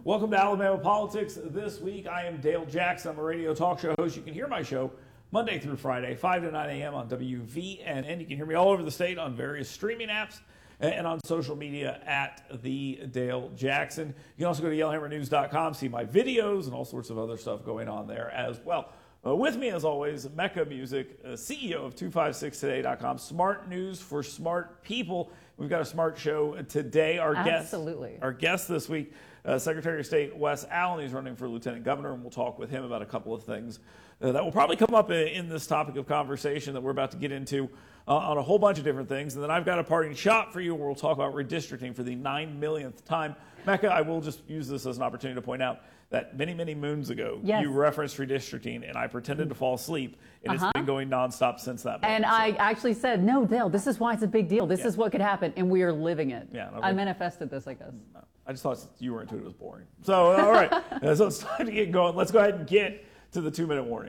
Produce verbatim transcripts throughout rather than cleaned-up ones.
Welcome to Alabama Politics This Week. I am Dale Jackson. I'm a radio talk show host. You can hear my show Monday through Friday, five to nine a.m. on W V N N. You can hear me all over the state on various streaming apps and on social media at the Dale Jackson. You can also go to yellowhammer news dot com, see my videos and all sorts of other stuff going on there as well. Uh, with me, as always, Mecca Music, uh, C E O of two five six today dot com. Smart news for smart people. We've got a smart show today. Our Absolutely. guest, our guest this week, uh, Secretary of State Wes Allen. He's running for Lieutenant Governor, and we'll talk with him about a couple of things uh, that will probably come up in, in this topic of conversation that we're about to get into uh, on a whole bunch of different things. And then I've got a parting shot for you where we'll talk about redistricting for the nine millionth time. Mecca, I will just use this as an opportunity to point out that many, many moons ago, yes. you referenced redistricting, and I pretended to fall asleep, and uh-huh. it's been going nonstop since that moment. And so. I actually said, no, Dale, this is why it's a big deal. This yeah. is what could happen, and we are living it. Yeah, no, I manifested this, I guess. No, I just thought you were into it, it was boring. So, all right, uh, so it's time to get going. Let's go ahead and get to the two-minute warning.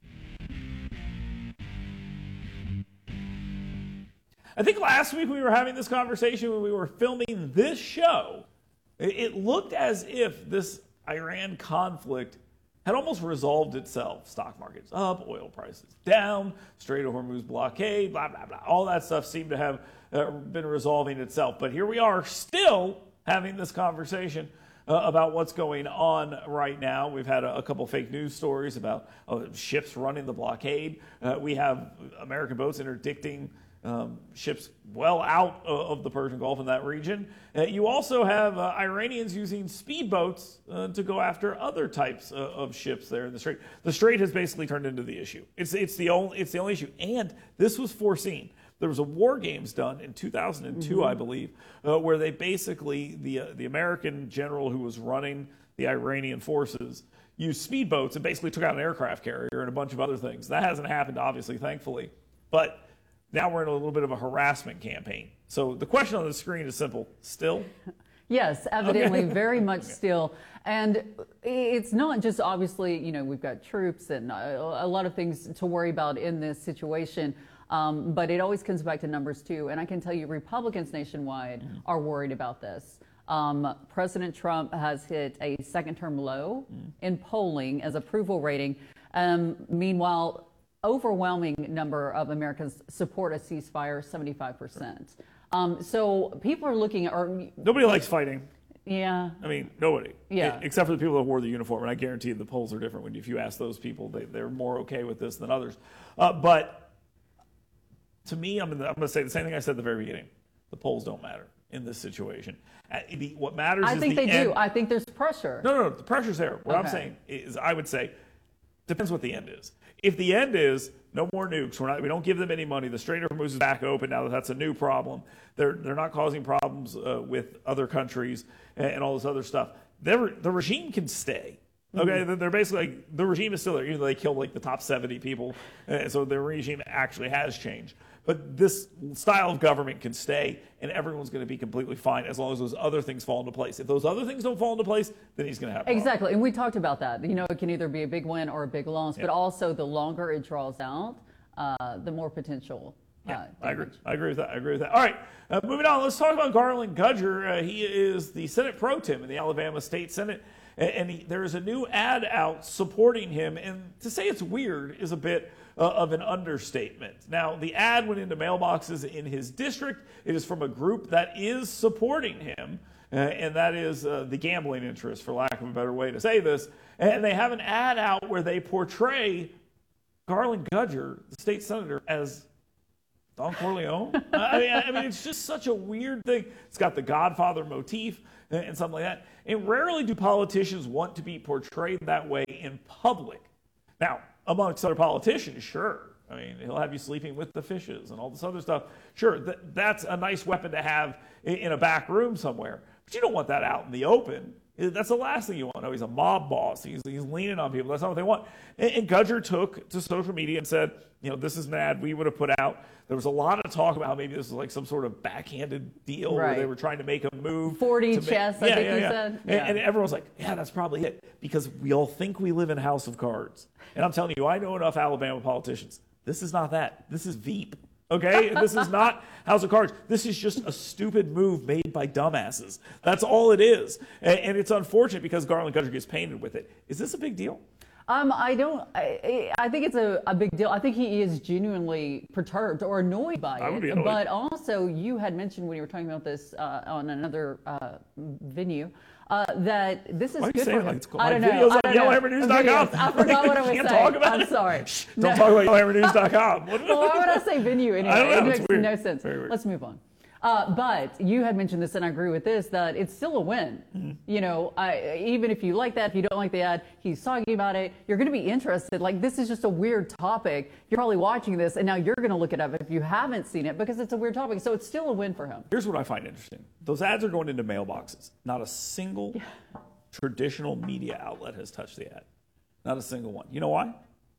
I think last week we were having this conversation when we were filming this show. It looked as if this Iran conflict had almost resolved itself. Stock markets up, oil prices down, Strait of Hormuz blockade, blah, blah, blah. All that stuff seemed to have uh, been resolving itself. But here we are still having this conversation uh, about what's going on right now. We've had a, a couple fake news stories about uh, ships running the blockade. Uh, we have American boats interdicting Um, ships well out of the Persian Gulf in that region. Uh, you also have uh, Iranians using speedboats uh, to go after other types uh, of ships there in the Strait. The Strait has basically turned into the issue. It's it's the only it's the only issue, and this was foreseen. There was a War Games done in two thousand two, mm-hmm. I believe, uh, where they basically the uh, the American general who was running the Iranian forces used speedboats and basically took out an aircraft carrier and a bunch of other things. That hasn't happened, obviously, thankfully, but now we're in a little bit of a harassment campaign. So the question on the screen is simple. Still? Yes, evidently, okay. very much okay. still. And it's not just obviously, you know, we've got troops and a lot of things to worry about in this situation. Um, but it always comes back to numbers too. And I can tell you Republicans nationwide mm. are worried about this. Um, President Trump has hit a second term low mm. in polling as approval rating. Um, meanwhile, overwhelming number of Americans support a ceasefire, seventy-five percent. Um, so people are looking at... Or, nobody likes fighting. Yeah. I mean, nobody. Yeah. Except for the people that wore the uniform. And I guarantee you the polls are different. When if you ask those people, they, they're more okay with this than others. Uh, but to me, I'm, I'm going to say the same thing I said at the very beginning. The polls don't matter in this situation. Uh, the, what matters I is think the they end. do. I think there's pressure. No, no, no. The pressure's there. What okay. I'm saying is, I would say, depends what the end is. If the end is no more nukes, we're not, we don't give them any money, the Strait of Hormuz is back open now that that's a new problem, they're, they're not causing problems uh, with other countries and, and all this other stuff, they're, the regime can stay. Okay, mm-hmm. They're basically, like, the regime is still there, even though they killed like the top seventy people, uh, so the regime actually has changed. But this style of government can stay, and everyone's going to be completely fine as long as those other things fall into place. If those other things don't fall into place, then he's going to have problems. Exactly, and we talked about that. You know, it can either be a big win or a big loss, yeah. but also the longer it draws out, uh, the more potential. Uh, yeah, I agree. I agree with that. I agree with that. All right, uh, moving on. Let's talk about Garland Gudger. Uh, he is the Senate Pro Tem in the Alabama State Senate, and, and he, there is a new ad out supporting him. And to say it's weird is a bit Uh, of an understatement. Now, the ad went into mailboxes in his district. It is from a group that is supporting him, uh, and that is uh, the gambling interest, for lack of a better way to say this. And they have an ad out where they portray Garland Gudger, the state senator, as Don Corleone. I mean, I mean, it's just such a weird thing. It's got the Godfather motif and something like that. And rarely do politicians want to be portrayed that way in public. Now, amongst other politicians, sure. I mean, he'll have you sleeping with the fishes and all this other stuff. Sure, th- that's a nice weapon to have in, in a back room somewhere. But you don't want that out in the open. That's the last thing you want. No, he's a mob boss. He's, he's leaning on people. That's not what they want. And, and Gudger took to social media and said, you know, this is an ad we would have put out. There was a lot of talk about how maybe this was like some sort of backhanded deal right. where they were trying to make a move. forty to chess, make, I yeah, think yeah, you yeah. said. And, yeah. and everyone's like, yeah, that's probably it. Because we all think we live in House of Cards. And I'm telling you, I know enough Alabama politicians. This is not that. This is Veep. Okay, this is not House of Cards. This is just a stupid move made by dumbasses. That's all it is, and, and it's unfortunate because Garland Country gets painted with it. Is this a big deal? Um, I don't. I, I think it's a, a big deal. I think he is genuinely perturbed or annoyed by I would be it. annoyed. But also, you had mentioned when you were talking about this uh, on another uh, venue uh, that this is Why are you good saying for like him. it's I don't like know. videos on I don't know. yellow hammer news dot com? Videos. I forgot what I was Can't saying. talk about I'm it. sorry. Shh, No. don't talk about yellow hammer news dot com. Well, why would I say venue anyway? I don't know. It It's makes weird. no sense. Very weird. Let's move on. Uh, but you had mentioned this, and I agree with this, that it's still a win. Mm-hmm. You know, I, even if you like that, if you don't like the ad, he's talking about it, you're going to be interested. Like, this is just a weird topic. You're probably watching this, and now you're going to look it up if you haven't seen it because it's a weird topic. So it's still a win for him. Here's what I find interesting. Those ads are going into mailboxes. Not a single yeah. traditional media outlet has touched the ad. Not a single one. You know why?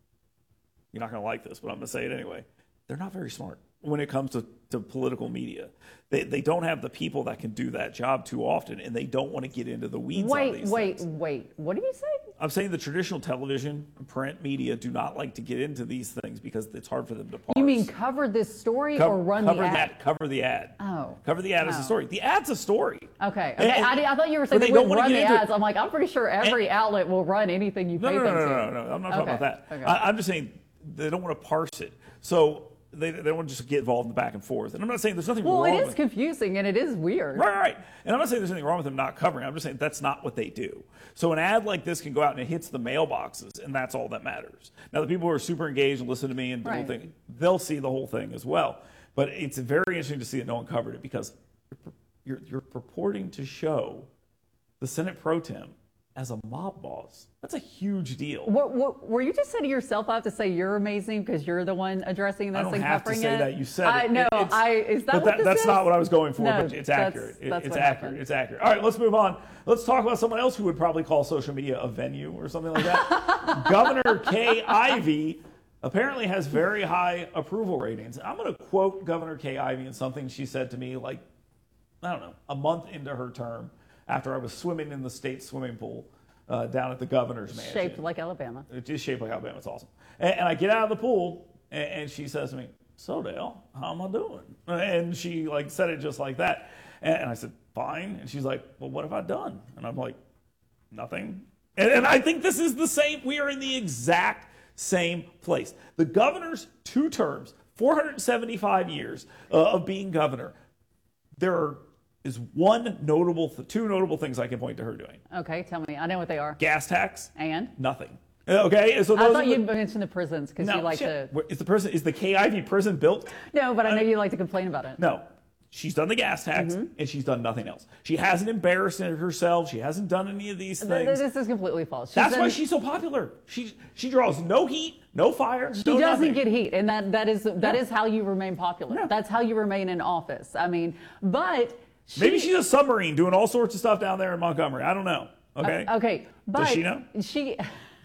You're not going to like this, but I'm going to say it anyway. They're not very smart when it comes to, to political media. They, they don't have the people that can do that job too often, and they don't want to get into the weeds Wait, on these wait, things. wait. What did you say? I'm saying the traditional television, print media do not like to get into these things because it's hard for them to parse. You mean cover this story Co- or run cover the ad? That, cover the ad. Oh. Cover the ad as Oh. a story. The ad's a story. Okay. okay. And- I, I thought you were saying but they, they would don't wanna run the get into- ads. I'm like, I'm pretty sure every outlet will run anything you No, pay no, them no, to. no, no, no. I'm not talking Okay. about that. Okay. I, I'm just saying they don't want to parse it. So they, they don't want to just get involved in the back and forth. And I'm not saying there's nothing Well, wrong it is with confusing and it is weird. Right, right, right. And I'm not saying there's anything wrong with them not covering. I'm just saying that's not what they do. So an ad like this can go out and it hits the mailboxes, and that's all that matters. Now, the people who are super engaged and listen to me and the whole Right. thing, they'll see the whole thing as well. But it's very interesting to see that no one covered it because you're, you're purporting to show the Senate pro tem as a mob boss. That's a huge deal. What, what, were you just saying to yourself, I have to say you're amazing because you're the one addressing this I don't and have to covering say it? that. You said I, it. No, It- it's- I, is that but what that, this that's is? not what I was going for, No, but it's that's- accurate. It- that's it's what accurate. happened. It's accurate. All right, let's move on. Let's talk about someone else who would probably call social media a venue or something like that. Governor Kay Ivey apparently has very high approval ratings. I'm going to quote Governor Kay Ivey in something she said to me like, I don't know, a month into her term after I was swimming in the state swimming pool uh, down at the governor's mansion. Shaped like Alabama. It's just shaped like Alabama. It's awesome. And, and I get out of the pool, and, and she says to me, "So Dale, how am I doing?" And she like said it just like that. And, and I said, "Fine." And she's like, "Well, what have I done?" And I'm like, "Nothing." And, and I think this is the same. We are in the exact same place. The governor's two terms, four hundred seventy-five years uh, of being governor. There are, is one notable, th- two notable things I can point to her doing. Okay, tell me. I know what they are. Gas tax, And? nothing. Okay, so I those thought are the- you mentioned the prisons because no, you like shit. to. Where- Is the person is the Kay Ivey prison built? No, but I know you like to complain about it. No. She's done the gas tax Mm-hmm. and she's done nothing else. She hasn't embarrassed herself. She hasn't done any of these Th- things. This is completely false. She's That's why done- she's so popular. She she draws no heat, no fire. She no doesn't nothing. get heat, and that, that is that Yeah. is how you remain popular. Yeah. That's how you remain in office. I mean, but she, Maybe she's a submarine doing all sorts of stuff down there in Montgomery. I don't know. Okay. Uh, okay, but she know? She,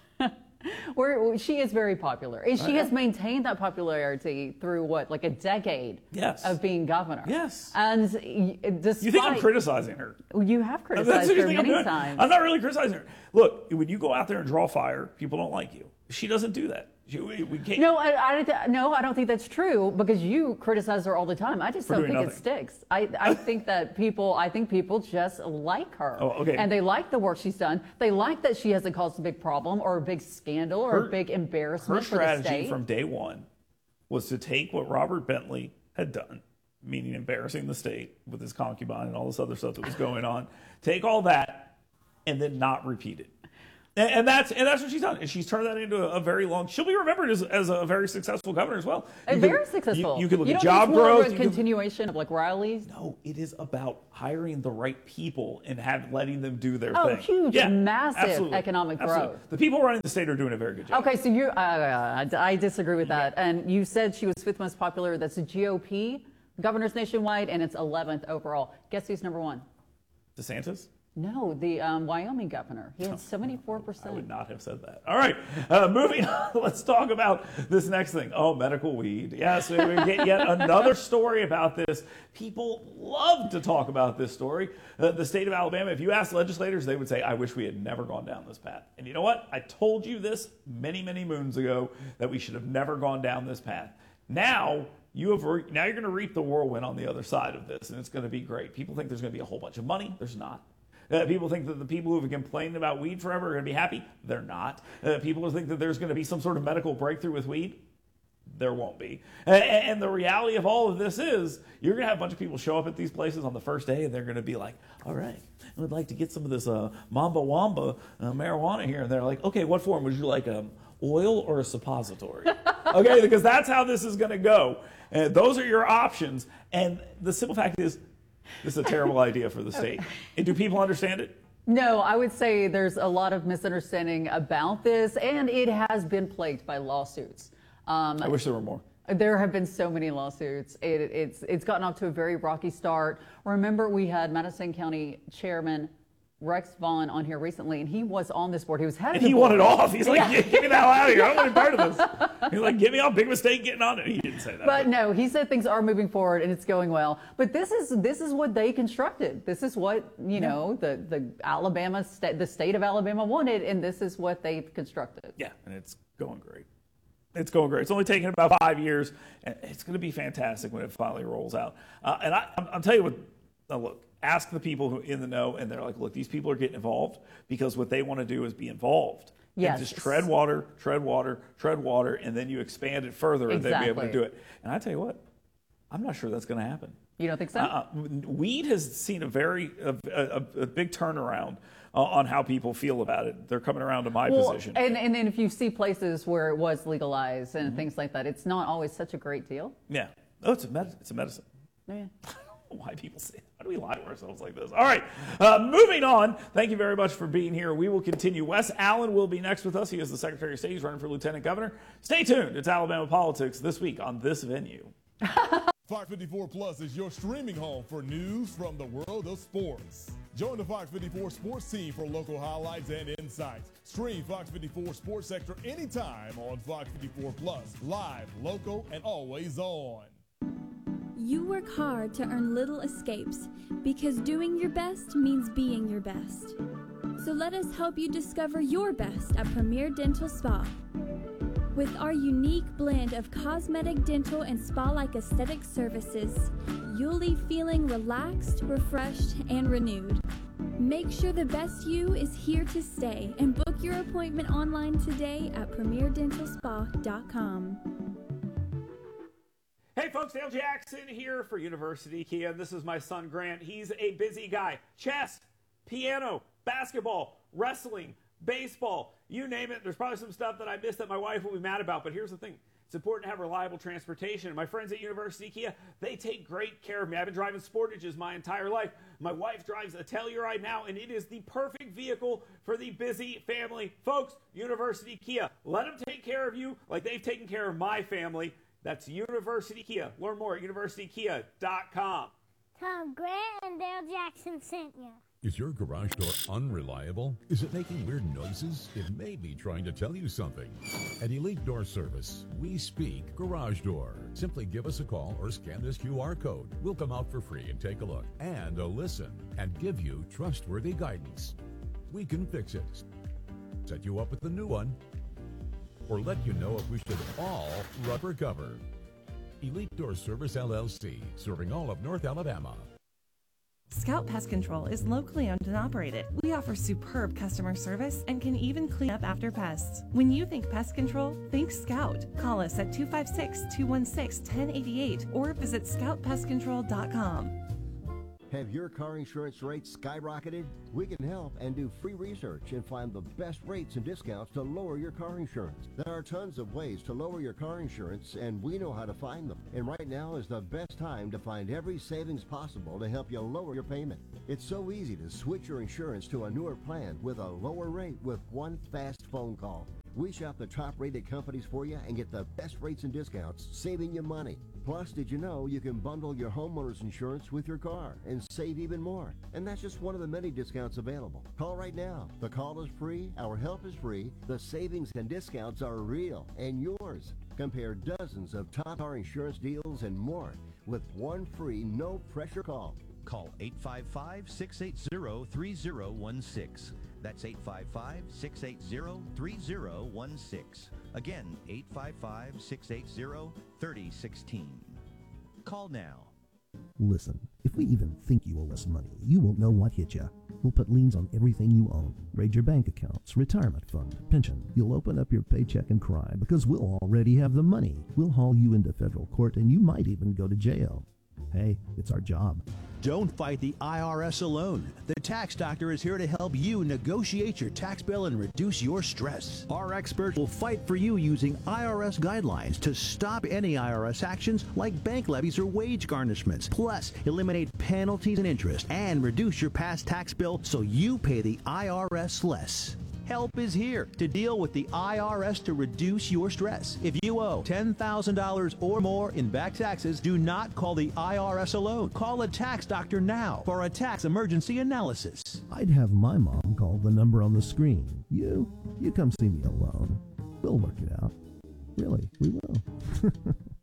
where she is very popular, and she Okay. has maintained that popularity through what, like a decade Yes. of being governor. Yes. and y- despite You think I'm criticizing her? you have That's criticized what you her think I'm many doing. times. I'm not really criticizing her. Look, when you go out there and draw fire, people don't like you. She doesn't do that. She, we, we can't. No, I, I, th- no, I don't think that's true because you criticize her all the time. I just For don't doing think it nothing. sticks. I, I think that people, I think people just like her. Oh, okay. And they like the work she's done. They like that she hasn't caused a big problem or a big scandal or Her- a big Her embarrassment for the strategy state. from day one was to take what Robert Bentley had done, meaning embarrassing the state with his concubine and all this other stuff that was going on, take all that and then not repeat it. And, and that's and that's what she's done. And she's turned that into a, a very long. She'll be remembered as, as a very successful governor as well. Uh, You very could- successful. You, you could look You at don't job think it's more growth. of a you could- continuation of like Riley's? no, it is about hiring the right people and have letting them do their Oh, thing. huge, Yeah, massive absolutely, economic absolutely. growth. The people running the state are doing a very good job. Okay, so you, uh, I disagree with that. And you said she was fifth most popular. That's the G O P, governors nationwide, and it's eleventh overall. Guess who's number one? DeSantis? No, the um, Wyoming governor. He had I seventy-four would percent. not have said that. All right, uh, moving on. Let's talk about this next thing. Oh, medical weed. Yes, we get yet another story about this. People love to talk about this story. Uh, the state of Alabama, if you ask legislators, they would say, I wish we had never gone down this path. And you know what? I told you this many, many moons ago that we should have never gone down this path. Now, you have re- now you're going to reap the whirlwind on the other side of this, and it's going to be great. People think there's going to be a whole bunch of money. There's not. Uh, people think that the people who have complained about weed forever are going to be happy. They're not. Uh, people who think that there's going to be some sort of medical breakthrough with weed. There won't be. And, and the reality of all of this is you're going to have a bunch of people show up at these places on the first day, and they're going to be like, all right, I would like to get some of this uh, Mamba Wamba uh, marijuana here. And they're like, okay, what form? Would you like um, oil or a suppository? Okay, because that's how this is going to go. And those are your options. And the simple fact is, this is a terrible idea for the state. And do people understand it? No, I would say there's a lot of misunderstanding about this, and it has been plagued by lawsuits. Um, I wish there were more. There have been so many lawsuits. It, it's it's gotten off to a very rocky start. Remember, we had Madison County Chairman Rex Vaughn on here recently, and he was on this board. He was head of And the he board. wanted off. He's like, yeah. get me the hell out of here. I don't want to be part of this. He's like, get me off. Big mistake getting on it. He didn't say that. But no, he said things are moving forward and it's going well. But this is this is what they constructed. This is what, you know, the, the Alabama state, the state of Alabama wanted, and this is what they've constructed. Yeah, and it's going great. It's going great. It's only taken about five years, and it's going to be fantastic when it finally rolls out. Uh, and I, I'm, I'll tell you what, uh, look, ask the people who are in the know, and they're like, look, these people are getting involved because what they want to do is be involved. Yes. And just tread water, tread water, tread water, and then you expand it further, and Exactly. they'll be able to do it. And I tell you what, I'm not sure that's going to happen. You don't think so? Uh, weed has seen a very a, a, a big turnaround uh, on how people feel about it. They're coming around to my well, position. And, and then if you see places where it was legalized and mm-hmm. things like that, it's not always such a great deal. Yeah. Oh, it's a, med- it's a medicine. Yeah. Why people say that? Why do we lie to ourselves like this? All right, uh, moving on. Thank you very much for being here. We will continue. Wes Allen will be next with us. He is the Secretary of State. He's running for Lieutenant Governor. Stay tuned. It's Alabama Politics this week on this venue. Fox fifty-four Plus is your streaming home for news from the world of sports. Join the Fox fifty-four sports team for local highlights and insights. Stream Fox fifty-four Sports Sector anytime on Fox fifty-four Plus. Live, local, and always on. You work hard to earn little escapes because doing your best means being your best. So let us help you discover your best at Premier Dental Spa. With our unique blend of cosmetic, dental, and spa-like aesthetic services, you'll leave feeling relaxed, refreshed, and renewed. Make sure the best you is here to stay and book your appointment online today at premier dental spa dot com. Hey folks, Dale Jackson here for University Kia. This is my son Grant. He's a busy guy. Chess, piano, basketball, wrestling, baseball, you name it. There's probably some stuff that I missed that my wife will be mad about, but here's the thing. It's important to have reliable transportation. My friends at University Kia, they take great care of me. I've been driving Sportages my entire life. My wife drives a Telluride now, and it is the perfect vehicle for the busy family. Folks, University Kia, let them take care of you like they've taken care of my family. That's University Kia. Learn more at university kia dot com. Tom Grant and Dale Jackson sent you. Is your garage door unreliable? Is it making weird noises? It may be trying to tell you something. At Elite Door Service, we speak garage door. Simply give us a call or scan this Q R code. We'll come out for free and take a look and a listen and give you trustworthy guidance. We can fix it, set you up with a new one, or let you know if we should all rubber cover. Elite Door Service, L L C, serving all of North Alabama. Scout Pest Control is locally owned and operated. We offer superb customer service and can even clean up after pests. When you think pest control, think Scout. Call us at two five six, two one six, one zero eight eight or visit scout pest control dot com. Have your car insurance rates skyrocketed? We can help and do free research and find the best rates and discounts to lower your car insurance. There are tons of ways to lower your car insurance, and we know how to find them. And right now is the best time to find every savings possible to help you lower your payment. It's so easy to switch your insurance to a newer plan with a lower rate with one fast phone call. We shop the top-rated companies for you and get the best rates and discounts, saving you money. Plus, did you know you can bundle your homeowner's insurance with your car and save even more? And that's just one of the many discounts available. Call right now. The call is free, our help is free, the savings and discounts are real and yours. Compare dozens of top car insurance deals and more with one free, no-pressure call. Call eight five five, six eight zero, three zero one six. That's eight five five, six eight zero, three zero one six. Again, eight five five, six eight zero, three zero one six. Call now. Listen, if we even think you owe us money, you won't know what hit you. We'll put liens on everything you own. Raid your bank accounts, retirement fund, pension. You'll open up your paycheck and cry because we'll already have the money. We'll haul you into federal court and you might even go to jail. Hey, it's our job. Don't fight the I R S alone. The Tax Doctor is here to help you negotiate your tax bill and reduce your stress. Our experts will fight for you using I R S guidelines to stop any I R S actions like bank levies or wage garnishments. Plus, eliminate penalties and interest and reduce your past tax bill so you pay the I R S less. Help is here to deal with the I R S to reduce your stress. If you owe ten thousand dollars or more in back taxes, do not call the I R S alone. Call a tax doctor now for a tax emergency analysis. I'd have my mom call the number on the screen. You, you come see me alone. We'll work it out. Really, we will.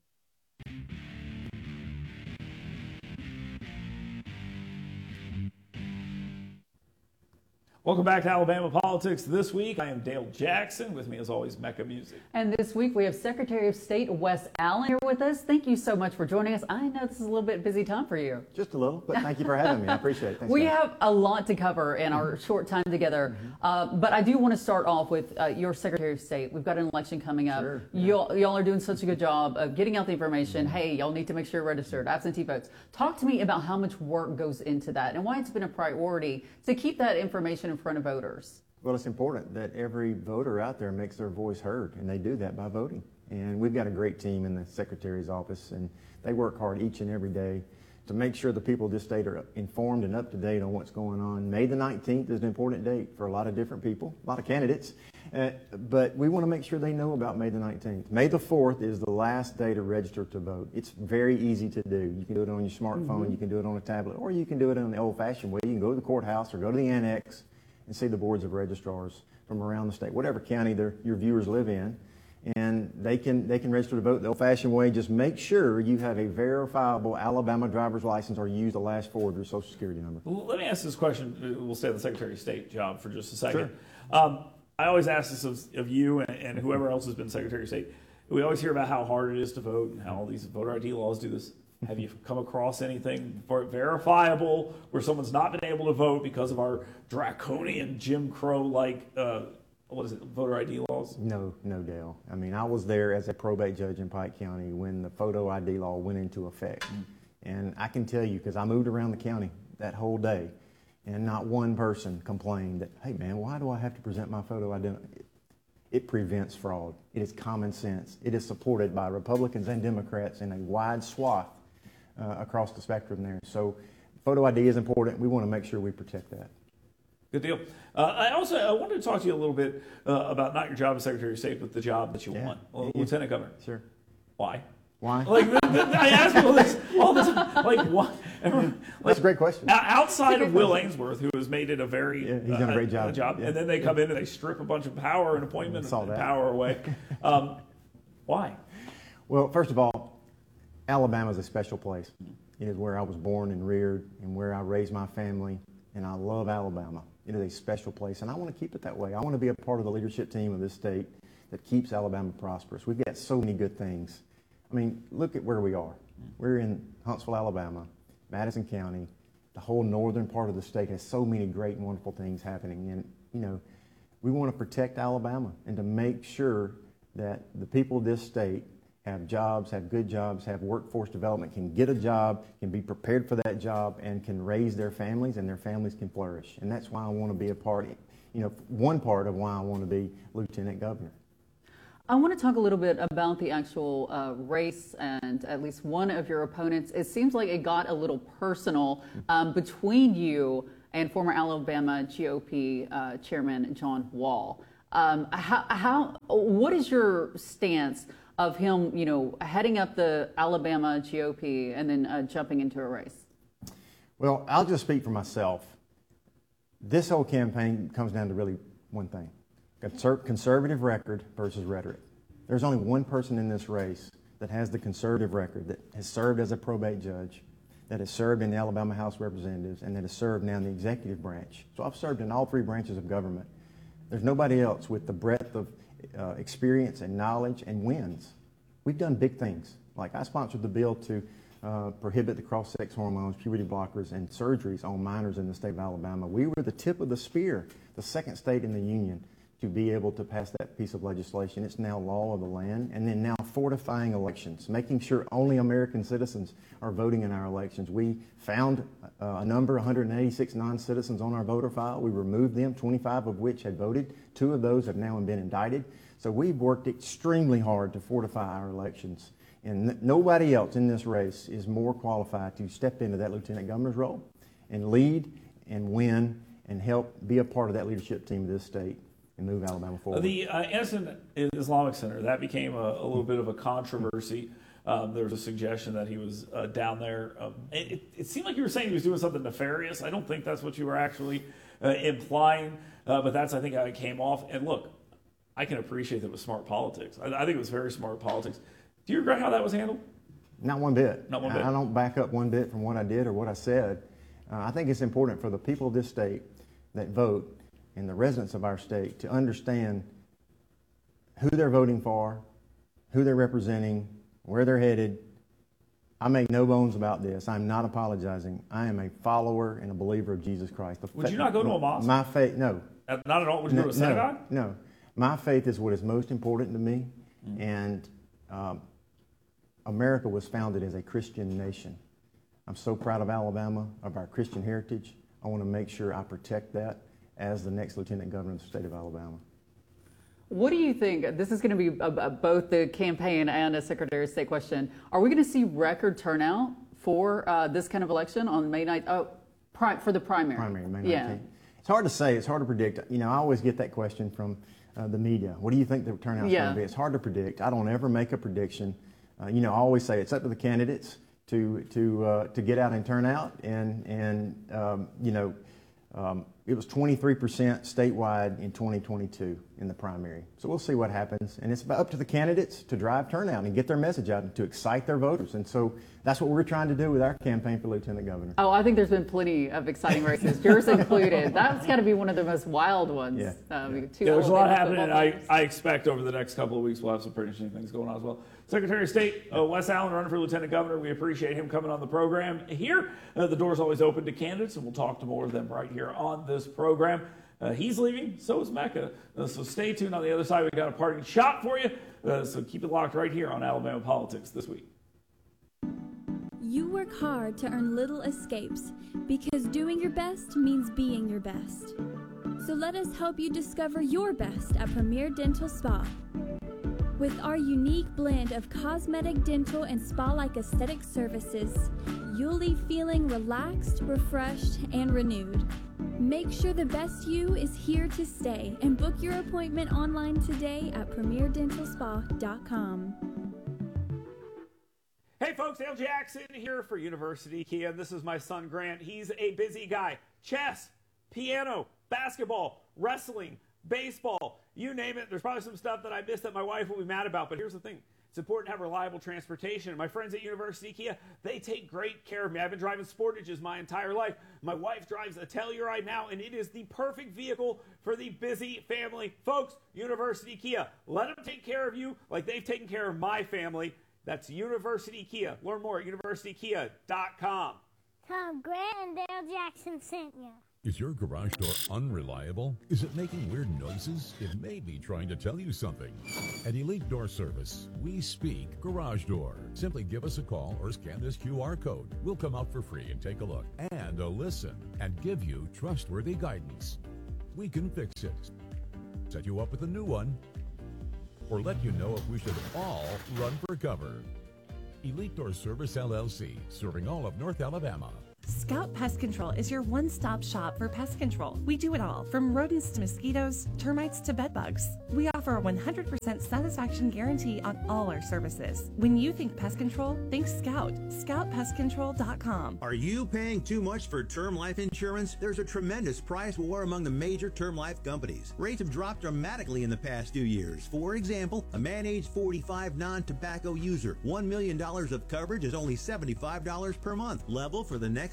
Welcome back to Alabama Politics. This week, I am Dale Jackson. With me, as always, Mecca Music. And this week, we have Secretary of State Wes Allen here with us. Thank you so much for joining us. I know this is a little bit busy time for you. Just a little, but thank you for having me. I appreciate it. Thanks, we guys. have a lot to cover in our short time together, mm-hmm. uh, but I do want to start off with uh, your Secretary of State. We've got an election coming up. Sure, yeah. Y'all, y'all are doing such a good job of getting out the information. Mm-hmm. Hey, y'all need to make sure you're registered, absentee votes. Talk to me about how much work goes into that and why it's been a priority to keep that information in front of voters. Well, it's important that every voter out there makes their voice heard, and they do that by voting. And we've got a great team in the Secretary's office, and they work hard each and every day to make sure the people of this state are informed and up to date on what's going on. May the nineteenth is an important date for a lot of different people, a lot of candidates, uh, but we want to make sure they know about May the nineteenth. May the fourth is the last day to register to vote. It's very easy to do. You can do it on your smartphone, mm-hmm. you can do it on a tablet, or you can do it in the old-fashioned way. You can go to the courthouse or go to the annex and see the boards of registrars from around the state, whatever county your viewers live in, and they can they can register to vote the old-fashioned way. Just make sure you have a verifiable Alabama driver's license or use the last four of your Social Security number. Well, let me ask this question. We'll stay on the Secretary of State job for just a second. Sure. Um, I always ask this of, of you and, and whoever else has been Secretary of State. We always hear about how hard it is to vote and how all these voter I D laws do this. Have you come across anything verifiable where someone's not been able to vote because of our draconian Jim Crow-like, uh, what is it, voter I D laws? No, no, Dale. I mean, I was there as a probate judge in Pike County when the photo I D law went into effect. Mm. And I can tell you, because I moved around the county that whole day, and not one person complained that, hey, man, why do I have to present my photo identity? It prevents fraud. It is common sense. It is supported by Republicans and Democrats in a wide swath uh, across the spectrum there. So photo I D is important. We want to make sure we protect that. Good deal. Uh, I also I wanted to talk to you a little bit uh, about not your job as Secretary of State, but the job that you yeah. want, well, yeah. Lieutenant Governor. Sure. Why? Why? Like I ask people this all the time. Like what? Like, That's a great question. Outside of Will Ainsworth, who has made it a very yeah, he's done a great job, uh, job. Yeah. and then they come in and they strip a bunch of power and appointment saw and that. power away. Um, why? Well, first of all, Alabama is a special place. It is where I was born and reared, and where I raised my family, and I love Alabama. It is a special place, and I want to keep it that way. I want to be a part of the leadership team of this state that keeps Alabama prosperous. We've got so many good things. I mean, look at where we are. We're in Huntsville, Alabama, Madison County. The whole northern part of the state has so many great and wonderful things happening. And, you know, we want to protect Alabama and to make sure that the people of this state have jobs, have good jobs, have workforce development, can get a job, can be prepared for that job, and can raise their families, and their families can flourish. And that's why I want to be a part, you know, one part of why I want to be Lieutenant Governor. I want to talk a little bit about the actual uh, race and at least one of your opponents. It seems like it got a little personal um, between you and former Alabama G O P uh, Chairman John Wall. Um, how, how, what is your stance of him, you know, heading up the Alabama G O P and then uh, jumping into a race? Well, I'll just speak for myself. This whole campaign comes down to really one thing. Conservative record versus rhetoric. There's only one person in this race that has the conservative record, that has served as a probate judge, that has served in the Alabama House of Representatives, and that has served now in the executive branch. So I've served in all three branches of government. There's nobody else with the breadth of uh, experience and knowledge and wins. We've done big things. Like I sponsored the bill to uh, prohibit the cross-sex hormones, puberty blockers, and surgeries on minors in the state of Alabama. We were the tip of the spear, the second state in the union to be able to pass that piece of legislation. It's now law of the land. And then now fortifying elections, making sure only American citizens are voting in our elections. We found uh, a number, one hundred eighty-six non-citizens on our voter file. We removed them, twenty-five of which had voted. Two of those have now been indicted. So we've worked extremely hard to fortify our elections. And n- nobody else in this race is more qualified to step into that lieutenant governor's role and lead and win and help be a part of that leadership team of this state and move Alabama forward. The uh, Innocent Islamic Center, that became a, a little bit of a controversy. Um, there was a suggestion that he was uh, down there. Um, it, it, it seemed like you were saying he was doing something nefarious. I don't think that's what you were actually uh, implying, uh, but that's, I think, how it came off. And look, I can appreciate that it was smart politics. I, I think it was very smart politics. Do you regret how that was handled? Not one bit. Not one bit. I, I don't back up one bit from what I did or what I said. Uh, I think it's important for the people of this state that vote and the residents of our state to understand who they're voting for, who they're representing, where they're headed. I make no bones about this. I'm not apologizing. I am a follower and a believer of Jesus Christ. The Would fa- you not go to a mosque? My faith, no. Uh, Not at all? Would you no, go to a synagogue? No, no. My faith is what is most important to me, mm-hmm. and um, America was founded as a Christian nation. I'm so proud of Alabama, of our Christian heritage. I want to make sure I protect that as the next Lieutenant Governor of the state of Alabama. What do you think? This is going to be a, a, both the campaign and a Secretary of State question. Are we going to see record turnout for uh, this kind of election on May ninth? Oh, pri- for the primary. Primary, May nineteenth. Yeah. It's hard to say. It's hard to predict. You know, I always get that question from uh, the media. What do you think the turnout's yeah. going to be? It's hard to predict. I don't ever make a prediction. Uh, you know, I always say it's up to the candidates to to uh, to get out and turn out. And and um, you know, um, it was twenty-three percent statewide in twenty twenty-two in the primary. So we'll see what happens. And it's up to the candidates to drive turnout and get their message out and to excite their voters. And so that's what we're trying to do with our campaign for Lieutenant Governor. Oh, I think there's been plenty of exciting races, yours included. That's got to be one of the most wild ones. Yeah, um, yeah. yeah there's a lot happening, and I, I expect over the next couple of weeks we'll have some pretty interesting things going on as well. Secretary of State uh, Wes Allen running for Lieutenant Governor. We appreciate him coming on the program here. Uh, the door's always open to candidates, and we'll talk to more of them right here on this program. Uh, he's leaving, so is Mecca. Uh, so stay tuned. On the other side, we've got a parting shot for you. Uh, so keep it locked right here on Alabama Politics This Week. You work hard to earn little escapes because doing your best means being your best. So let us help you discover your best at Premier Dental Spa. With our unique blend of cosmetic, dental, and spa-like aesthetic services, you'll leave feeling relaxed, refreshed, and renewed. Make sure the best you is here to stay and book your appointment online today at premier dental spa dot com. Hey folks, Dale Jackson here for University Kia. This is my son Grant. He's a busy guy. Chess, piano, basketball, wrestling, baseball, you name it. There's probably some stuff that I missed that my wife will be mad about, but here's the thing. It's important to have reliable transportation. And my friends at University Kia, they take great care of me. I've been driving Sportages my entire life. My wife drives a Telluride now, and it is the perfect vehicle for the busy family. Folks, University Kia, let them take care of you like they've taken care of my family. That's University Kia. Learn more at university kia dot com. Tom Grant and Dale Jackson sent you. Is your garage door unreliable? Is it making weird noises? It may be trying to tell you something. At Elite Door Service, we speak garage door. Simply give us a call or scan this Q R code. We'll come out for free and take a look and a listen and give you trustworthy guidance. We can fix it, set you up with a new one, or let you know if we should all run for cover. Elite Door Service, L L C, serving all of North Alabama. Scout Pest Control is your one-stop shop for pest control. We do it all, from rodents to mosquitoes, termites to bedbugs. We offer a one hundred percent satisfaction guarantee on all our services. When you think pest control, think Scout. scout pest control dot com. Are you paying too much for term life insurance? There's a tremendous price war among the major term life companies. Rates have dropped dramatically in the past few years. For example, a man age forty-five non-tobacco user, one million dollars of coverage is only seventy-five dollars per month. Level for the next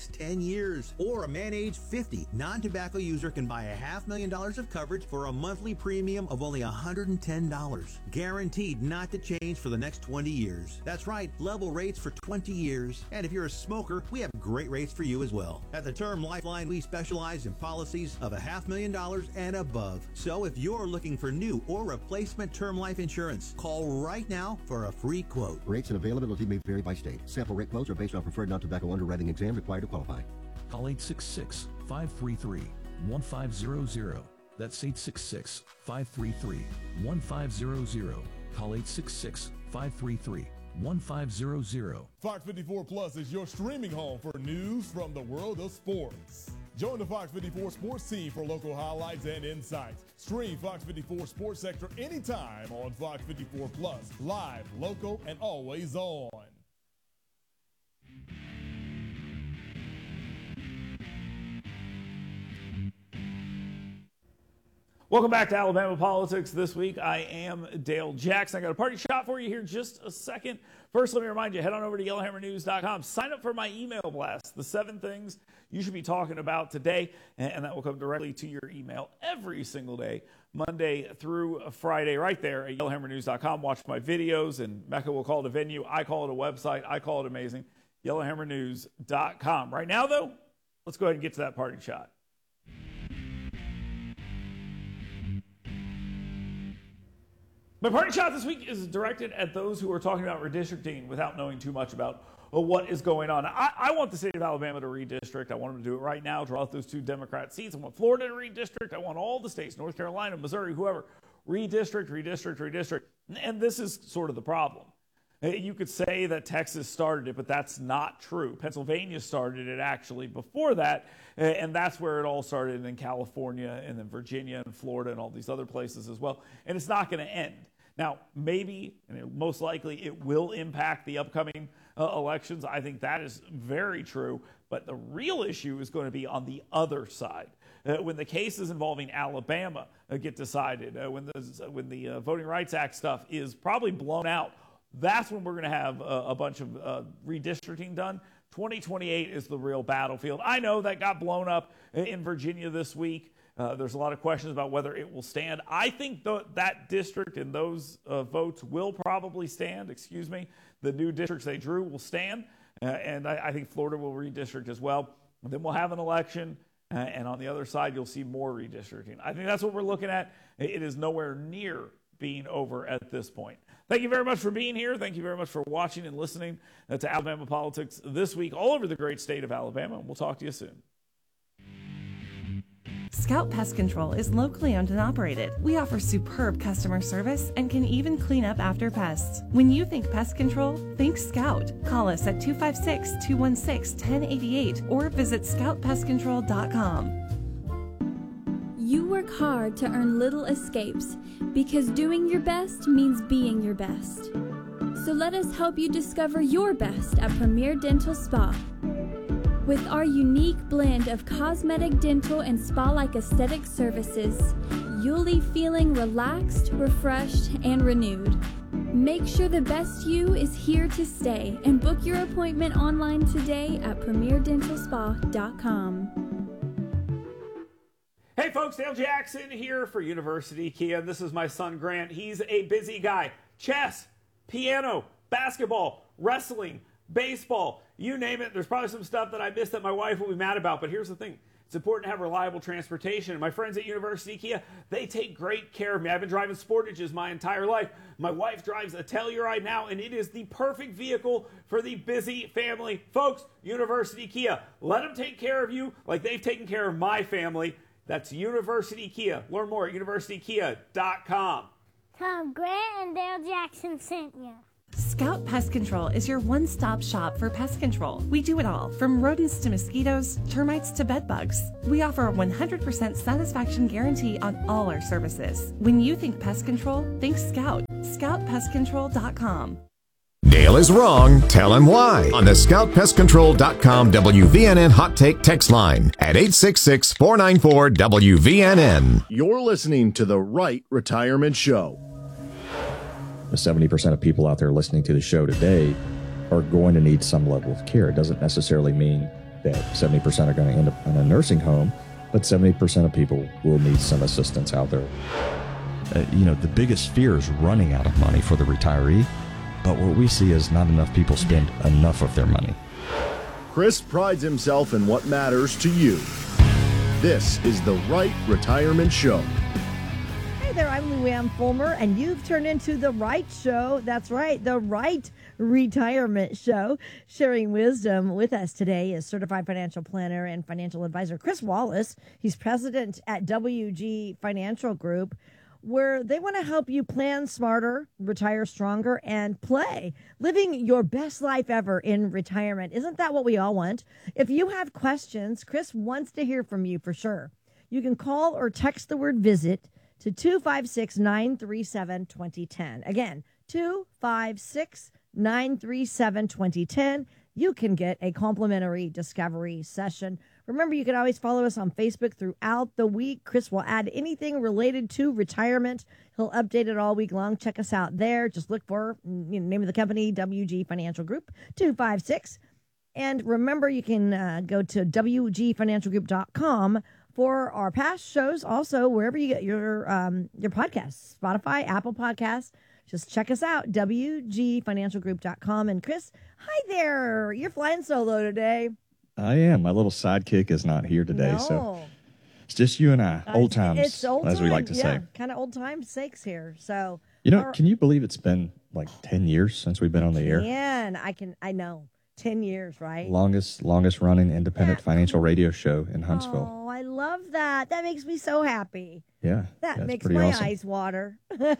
next ten years. Or a man age fifty non-tobacco user can buy a half million dollars of coverage for a monthly premium of only one hundred ten dollars. Guaranteed not to change for the next twenty years. That's right, level rates for twenty years. And if you're a smoker, we have great rates for you as well. At the Term Lifeline, we specialize in policies of a half million dollars and above. So if you're looking for new or replacement term life insurance, call right now for a free quote. Rates and availability may vary by state. Sample rate quotes are based on preferred non-tobacco underwriting exam required to qualify. Call eight six six, five three three, one five zero zero. That's eight six six, five three three, one five zero zero. Call eight six six, five three three, one five zero zero. Fox fifty-four Plus is your streaming home for news from the world of sports. Join the Fox fifty-four sports team for local highlights and insights. Stream Fox fifty-four Sports Sector anytime on Fox fifty-four Plus, live, local, and always on. Welcome back to Alabama Politics This Week. I am Dale Jackson. I got a party shot for you here in just a second. First, let me remind you, head on over to yellow hammer news dot com. Sign up for my email blast, the seven things you should be talking about today, and that will come directly to your email every single day, Monday through Friday, right there at yellow hammer news dot com. Watch my videos, and Mecca will call it a venue. I call it a website. I call it amazing. yellow hammer news dot com. Right now, though, let's go ahead and get to that party shot. My party shot this week is directed at those who are talking about redistricting without knowing too much about uh, what is going on. I, I want the state of Alabama to redistrict. I want them to do it right now, draw out those two Democrat seats. I want Florida to redistrict. I want all the states, North Carolina, Missouri, whoever, redistrict, redistrict, redistrict. And this is sort of the problem. You could say that Texas started it, but that's not true. Pennsylvania started it actually before that, and that's where it all started, and then California, and then Virginia, and Florida, and all these other places as well. And it's not going to end. Now, maybe, and most likely, it will impact the upcoming uh, elections. I think that is very true. But the real issue is going to be on the other side. Uh, when the cases involving Alabama uh, get decided, uh, when the, when the uh, Voting Rights Act stuff is probably blown out, that's when we're going to have a, a bunch of uh, redistricting done. twenty twenty-eight is the real battlefield. I know that got blown up in Virginia this week. Uh, there's a lot of questions about whether it will stand. I think th- that district and those uh, votes will probably stand. Excuse me. The new districts they drew will stand. Uh, and I, I think Florida will redistrict as well. And then we'll have an election. Uh, and on the other side, you'll see more redistricting. I think that's what we're looking at. It is nowhere near being over at this point. Thank you very much for being here. Thank you very much for watching and listening uh, to Alabama Politics This Week all over the great state of Alabama. We'll talk to you soon. Scout Pest Control is locally owned and operated. We offer superb customer service and can even clean up after pests. When you think pest control, think Scout. Call us at two five six, two one six, one zero eight eight or visit scout pest control dot com. You work hard to earn little escapes because doing your best means being your best. So let us help you discover your best at Premier Dental Spa. With our unique blend of cosmetic, dental, and spa-like aesthetic services, you'll leave feeling relaxed, refreshed, and renewed. Make sure the best you is here to stay and book your appointment online today at premier dental spa dot com. Hey folks, Dale Jackson here for University Kia. This is my son Grant. He's a busy guy. Chess, piano, basketball, wrestling, baseball, you name it. There's probably some stuff that I missed that my wife will be mad about, but here's the thing. It's important to have reliable transportation. And my friends at University Kia, they take great care of me. I've been driving Sportages my entire life. My wife drives a Telluride now, and it is the perfect vehicle for the busy family. Folks, University Kia, let them take care of you like they've taken care of my family. That's University Kia. Learn more at university kia dot com. Tom Grant and Dale Jackson sent you. Scout Pest Control is your one-stop shop for pest control. We do it all, from rodents to mosquitoes, termites to bed bugs. We offer a one hundred percent satisfaction guarantee on all our services. When you think pest control, think Scout. scout pest control dot com. Dale is wrong. Tell him why on the scout pest control dot com W V N N Hot Take text line at eight six six, four nine four, W V N N. You're listening to The Right Retirement Show. seventy percent of people out there listening to the show today are going to need some level of care. It doesn't necessarily mean that seventy percent are going to end up in a nursing home, but seventy percent of people will need some assistance out there. Uh, you know, the biggest fear is running out of money for the retiree, but what we see is not enough people spend enough of their money. Chris prides himself in what matters to you. This is the Right Retirement Show. Hey there, I'm Luann Fulmer, and you've turned into The Right Show. That's right, The Right Retirement Show. Sharing wisdom with us today is certified financial planner and financial advisor Chris Wallace. He's president at W G Financial Group, where they want to help you plan smarter, retire stronger, and play. Living your best life ever in retirement. Isn't that what we all want? If you have questions, Chris wants to hear from you for sure. You can call or text the word VISIT to two five six, nine three seven, two zero one zero. Again, two five six, nine three seven, two zero one zero. You can get a complimentary discovery session. Remember, you can always follow us on Facebook throughout the week. Chris will add anything related to retirement. He'll update it all week long. Check us out there. Just look for you know, name of the company, W G Financial Group, two five six. And remember, you can uh, go to W G financial group dot com for our past shows. Also, wherever you get your um, your podcasts, Spotify, Apple Podcasts. Just check us out, W G financial group dot com. And Chris, hi there. You're flying solo today. I am. My little sidekick is not here today, No. so it's just you and I. Uh, Old times, it's old as we like to time, say. yeah, kind of old times sakes here. So You know, our- can you believe it's been like ten years since we've been on the air? Man, I can. I know. Ten years, right? Longest, longest running independent financial radio show in Huntsville. Oh, I love that. That makes me so happy. Yeah. That yeah, it's makes pretty my awesome. eyes water.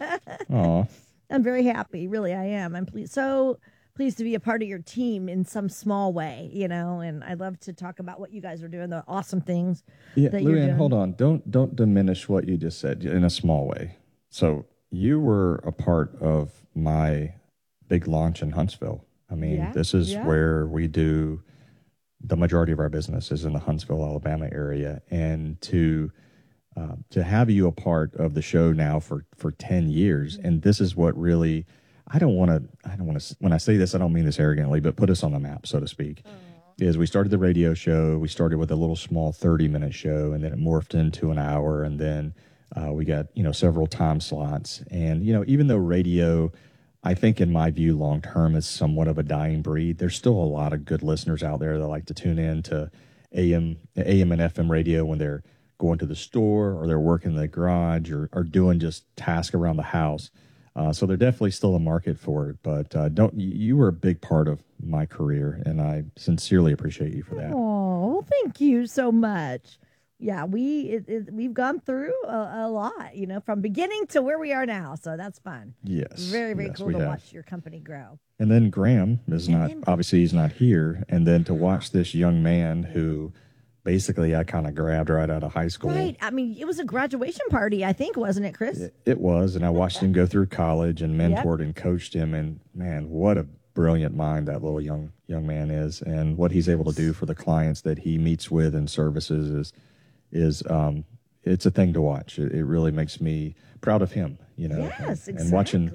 Aw. I'm very happy. Really, I am. I'm pleased. So pleased to be a part of your team in some small way, you know, and I love to talk about what you guys are doing, the awesome things Yeah, that you're Luann, doing. hold on. Don't don't diminish what you just said in a small way. So you were a part of my big launch in Huntsville. I mean, Yeah, this is yeah. where we do the majority of our business is in the Huntsville, Alabama area, and to uh, to have you a part of the show now for for ten years, and this is what really. I don't want to, I don't want to, when I say this, I don't mean this arrogantly, but put us on the map, so to speak, is we started the radio show. We started with a little small thirty minute show, and then it morphed into an hour. And then uh, we got, you know, several time slots. And, you know, even though radio, I think in my view, long term is somewhat of a dying breed, there's still a lot of good listeners out there that like to tune in to A M, A M and F M radio when they're going to the store or they're working in the garage or, or doing just tasks around the house. Uh, so there's definitely still a market for it, but uh, don't you were a big part of my career, and I sincerely appreciate you for that. Oh, thank you so much. Yeah, we it, it, we've gone through a, a lot, you know, from beginning to where we are now. So that's fun. Yes, very very yes, cool we to have. watch your company grow. And then Graham is not obviously he's not here, and then to watch this young man who basically I kind of grabbed right out of high school. Right. I mean, it was a graduation party, I think, wasn't it, Chris? It, it was, and I watched him go through college and mentored and coached him, and man, what a brilliant mind that little young young man is, and what he's able to do for the clients that he meets with and services is is um, it's a thing to watch. It, it really makes me proud of him, you know. Yes, and, and watching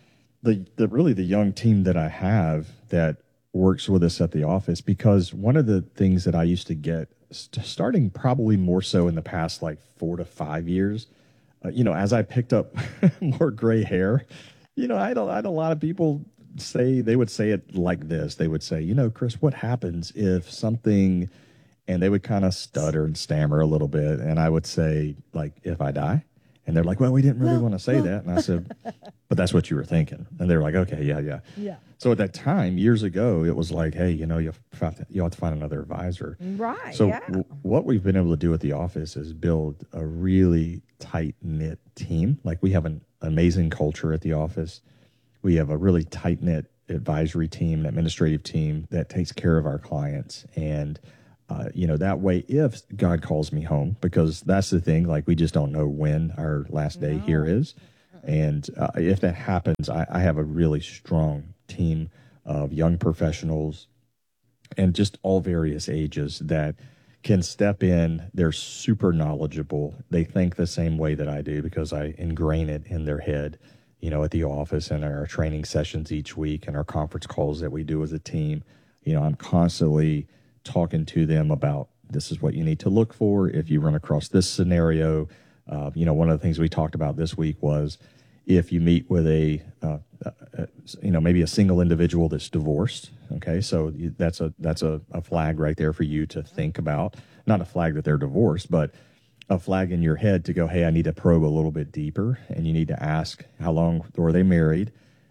the the really the young team that I have that works with us at the office, because one of the things that I used to get st- starting probably more so in the past like four to five years, uh, you know, as I picked up more gray hair, you know, I had, a, I had a lot of people say, they would say it like this. They would say, you know, Chris, what happens if something, and they would kind of stutter and stammer a little bit. And I would say, like, if I die? And they're like, well, we didn't really want to say that. And I said, but that's what you were thinking. And they were like, okay, yeah, yeah. Yeah. So at that time, years ago, it was like, hey, you know, you have to, you have to find another advisor. Right. So yeah. w- what we've been able to do at the office is build a really tight-knit team. Like, we have an amazing culture at the office. We have a really tight-knit advisory team, an administrative team that takes care of our clients. And, uh, you know, that way, if God calls me home, because that's the thing, like, we just don't know when our last day here is. And uh, if that happens, I, I have a really strong team of young professionals and just all various ages that can step in. They're super knowledgeable. They think the same way that I do because I ingrain it in their head, you know, at the office and our training sessions each week and our conference calls that we do as a team. You know, I'm constantly talking to them about this is what you need to look for if you run across this scenario. Uh, you know, one of the things we talked about this week was if you meet with a, uh, uh, you know, maybe a single individual that's divorced. Okay, so you, that's a that's a, a flag right there for you to think about. Not a flag that they're divorced, but a flag in your head to go, hey, I need to probe a little bit deeper, and you need to ask how long were they married,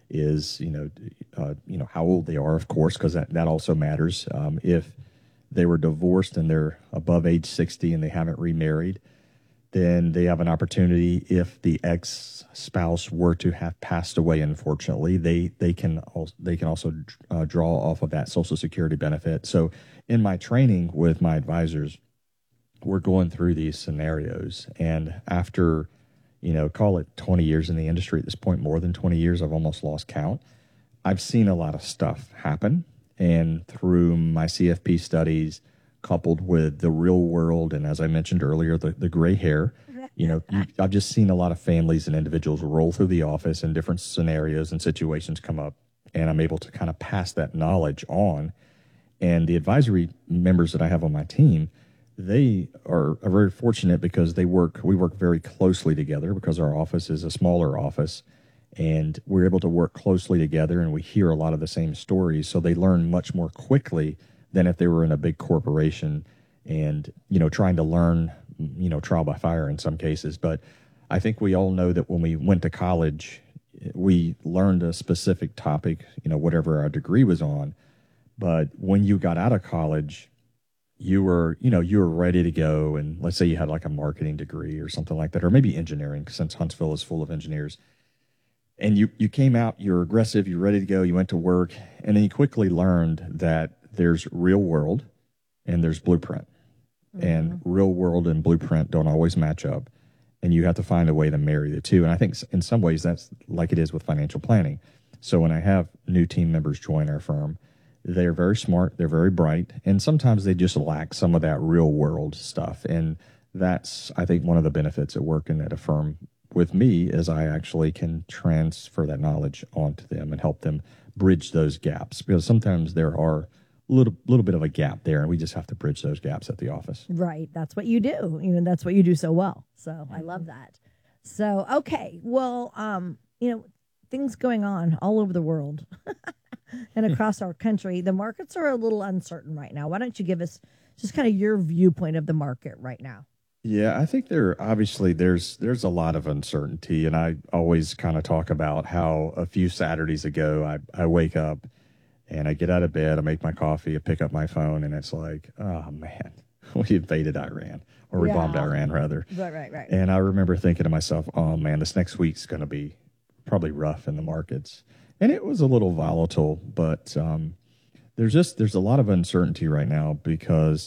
is you know, uh, you know how old they are, of course, because that that also matters. Um, if they were divorced and they're above age sixty and they haven't remarried, then they have an opportunity. If the ex-spouse were to have passed away, unfortunately, they they can also, they can also uh, draw off of that Social Security benefit. So in my training with my advisors, we're going through these scenarios. And after, you know, call it twenty years in the industry at this point, more than twenty years, I've almost lost count. I've seen a lot of stuff happen. And through my C F P studies, coupled with the real world, and as I mentioned earlier, the, the gray hair, you know, you, I've just seen a lot of families and individuals roll through the office and different scenarios and situations come up, and I'm able to kind of pass that knowledge on. And the advisory members that I have on my team, they are, are very fortunate because they work, we work very closely together because our office is a smaller office, and we're able to work closely together, and we hear a lot of the same stories. So they learn much more quickly than if they were in a big corporation and, you know, trying to learn, you know, trial by fire in some cases. But I think we all know that when we went to college, we learned a specific topic, you know, whatever our degree was on. But when you got out of college, you were, you know, you were ready to go. And let's say you had like a marketing degree or something like that, or maybe engineering, since Huntsville is full of engineers. And you, you came out, you're aggressive, you're ready to go, you went to work, and then you quickly learned that there's real world and there's blueprint. Mm-hmm. And real world and blueprint don't always match up. And you have to find a way to marry the two. And I think in some ways that's like it is with financial planning. So when I have new team members join our firm, they're very smart, they're very bright, and sometimes they just lack some of that real world stuff. And that's, I think, one of the benefits of working at a firm with me is I actually can transfer that knowledge onto them and help them bridge those gaps, because sometimes there are a little, little bit of a gap there, and we just have to bridge those gaps at the office. Right. That's what you do. You know, that's what you do so well. So I love that. So, okay. Well, um, you know, things going on all over the world and across our country. The markets are a little uncertain right now. Why don't you give us just kind of your viewpoint of the market right now? Yeah, I think there obviously there's there's a lot of uncertainty, and I always kind of talk about how a few Saturdays ago I, I wake up and I get out of bed, I make my coffee, I pick up my phone, and it's like, oh man, we invaded Iran, or we Yeah. bombed Iran rather. Right, right, right. And I remember thinking to myself, oh man, this next week's going to be probably rough in the markets. And it was a little volatile, but um, there's just there's a lot of uncertainty right now because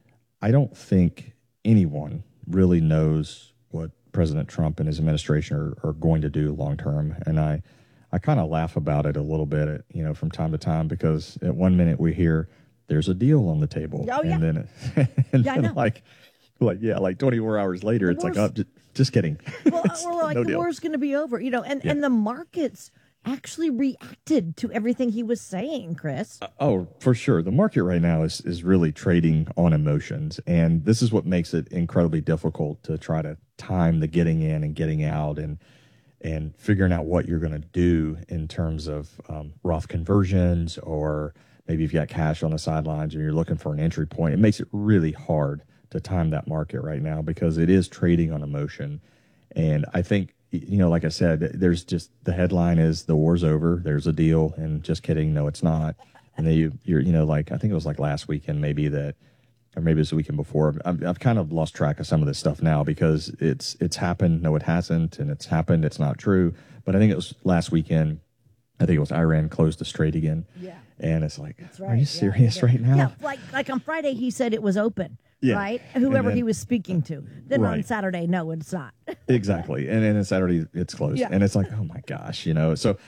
I don't think anyone really knows what President Trump and his administration are, are going to do long term. And I, I kind of laugh about it a little bit, at, you know, from time to time, because at one minute we hear there's a deal on the table. Oh, yeah. And then, it, and Yeah, I then know. like, like, yeah, like twenty-four hours later, The it's like, war's- oh, just, just kidding. Well, It's we're like, no the deal. war's going to be over, you know, and, Yeah. and the markets actually reacted to everything he was saying, Chris. Oh, for sure. The market right now is, is really trading on emotions. And this is what makes it incredibly difficult to try to time the getting in and getting out and and figuring out what you're going to do in terms of um, Roth conversions, or maybe if you got cash on the sidelines and you're looking for an entry point. It makes it really hard to time that market right now because it is trading on emotion. And I think, you know, like I said, there's just the headline is the war's over. There's a deal, and just kidding. No, it's not. And then you, you're, you know, like, I think it was like last weekend, maybe that, or maybe it was the weekend before. I've, I've kind of lost track of some of this stuff now because it's, it's happened. No, it hasn't. And it's happened. It's not true. But I think it was last weekend. I think it was Iran closed the strait again. Yeah. And it's like, right, are you yeah, serious yeah. right now? Yeah, like like on Friday he said it was open, Yeah. right? Whoever And then- he was speaking to. Then on Right. Saturday, no, it's not. Exactly. And then on Saturday it's closed. Yeah. And it's like, oh my gosh, you know. So